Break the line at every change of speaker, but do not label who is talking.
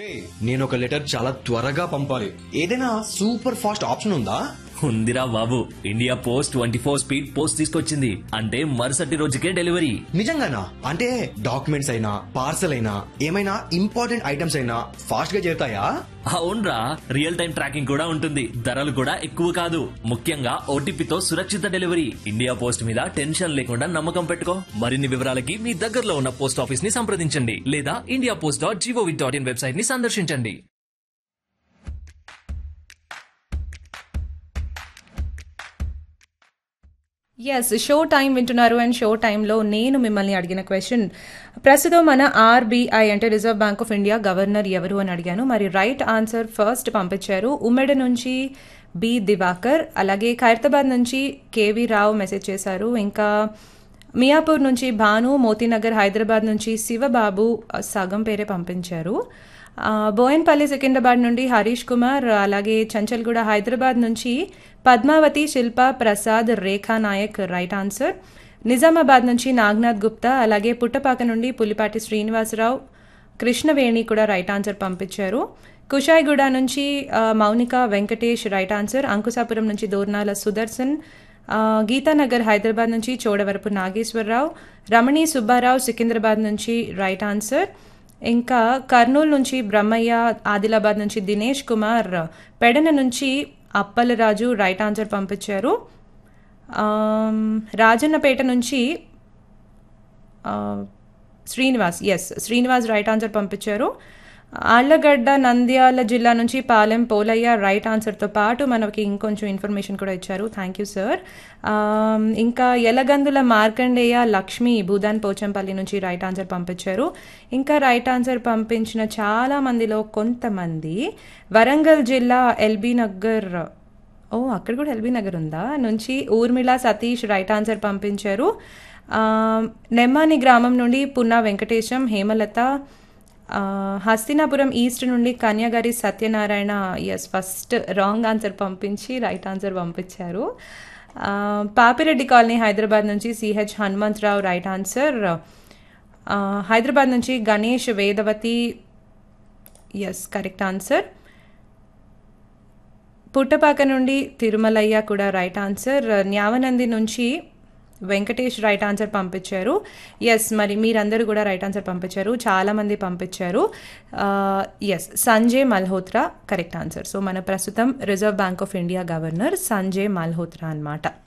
నేను ఒక లెటర్ చాలా త్వరగా పంపాలి. ఏదైనా సూపర్ ఫాస్ట్ ఆప్షన్ ఉందా?
ఉందిరా బాబు, ఇండియా పోస్ట్ 24 స్పీడ్ పోస్ట్ తీసుకొచ్చింది. అంటే మరుసటి రోజుకే డెలివరీ.
నిజంగానా? అంటే డాక్యుమెంట్స్ అయినా పార్సల్ అయినా ఏమైనా ఇంపార్టెంట్ ఐటమ్స్ అయినా ఫాస్ట్ గా చేరుతాయా?
అవునరా, రియల్ టైం ట్రాకింగ్ కూడా ఉంటుంది. ధరలు కూడా ఎక్కువ కాదు. ముఖ్యంగా ఓటీపీతో సురక్షిత డెలివరీ. ఇండియా పోస్ట్ మీద టెన్షన్ లేకుండా నమ్మకం పెట్టుకో. మరిన్ని వివరాలకి మీ దగ్గరలో ఉన్న పోస్ట్ ఆఫీస్ ని సంప్రదించండి లేదా indiapost.gov.in వెబ్సైట్ ని సందర్శించండి.
ఎస్, షో టైం వింటున్నారు. అండ్ షో టైంలో నేను మిమ్మల్ని అడిగిన క్వశ్చన్, ప్రస్తుతం మన ఆర్బీఐ అంటే reserve bank of India governor ఎవరు అని అడిగాను. మరి రైట్ ఆన్సర్ ఫస్ట్ పంపించారు ఉమ్మడి నుంచి బి దివాకర్, అలాగే ఖైరతాబాద్ నుంచి కేవీ రావు మెసేజ్ చేశారు, ఇంకా మియాపూర్ నుంచి భాను, మోతీనగర్ హైదరాబాద్ నుంచి శివబాబు సగం పేరే పంపించారు. బోయన్పల్లి సికింద్రాబాద్ నుండి హరీష్ కుమార్, అలాగే చంచల్గూడ హైదరాబాద్ నుంచి పద్మావతి, శిల్ప, ప్రసాద్, రేఖా నాయక్ రైట్ ఆన్సర్. నిజామాబాద్ నుంచి నాగ్నాథ్ గుప్తా, అలాగే పుట్టపాక నుండి పులిపాటి శ్రీనివాసరావు, కృష్ణవేణి కూడా రైట్ ఆన్సర్ పంపించారు. కుషాయిగూడ నుంచి మౌనిక వెంకటేష్ రైట్ ఆన్సర్. అంకుశాపురం నుంచి దోర్నాల సుదర్శన్, గీతానగర్ హైదరాబాద్ నుంచి చోడవరపు నాగేశ్వరరావు, రమణి సుబ్బారావు సికింద్రాబాద్ నుంచి రైట్ ఆన్సర్. ఇంకా కర్నూలు నుంచి బ్రహ్మయ్య, ఆదిలాబాద్ నుంచి దినేష్ కుమార్, పెడన నుంచి అప్పలరాజు రైట్ ఆన్సర్ పంపించారు. రాజన్నపేట నుంచి శ్రీనివాస్ రైట్ ఆన్సర్ పంపించారు. ఆళ్లగడ్డ నంద్యాల జిల్లా నుంచి పాలెం పోలయ్య రైట్ ఆన్సర్తో పాటు మనకి ఇంకొంచెం ఇన్ఫర్మేషన్ కూడా ఇచ్చారు. Thank you sir. ఇంకా ఎలగందుల మార్కండేయ లక్ష్మి భూదాన్ పోచంపల్లి నుంచి రైట్ ఆన్సర్ పంపించారు. ఇంకా రైట్ ఆన్సర్ పంపించిన చాలా మందిలో కొంతమంది వరంగల్ జిల్లా ఎల్బీ నగర్, అక్కడ కూడా ఎల్బీ నగర్ ఉందా, నుంచి ఊర్మిళ సతీష్ రైట్ ఆన్సర్ పంపించారు. నెమ్మాని గ్రామం నుండి పున్నా వెంకటేశం, హేమలత, హస్తినాపురం ఈస్ట్ నుండి కన్యాగారి సత్యనారాయణ ఫస్ట్ రాంగ్ ఆన్సర్ పంపించి రైట్ ఆన్సర్ పంపించారు. పాపిరెడ్డి కాలనీ హైదరాబాద్ నుంచి CH Hanumantharao right answer. Hyderabad నుంచి గణేష్ వేదవతి కరెక్ట్ ఆన్సర్. పుట్టపాక నుండి తిరుమలయ్య కూడా రైట్ ఆన్సర్. న్యావనంది నుంచి వెంకటేష్ రైట్ ఆన్సర్ పంపించారు. మరి మీరందరూ కూడా రైట్ ఆన్సర్ పంపించారు, చాలామంది పంపించారు. Sanjay Malhotra correct answer. So మన ప్రస్తుతం reserve bank of India governor Sanjay Malhotra అన్నమాట.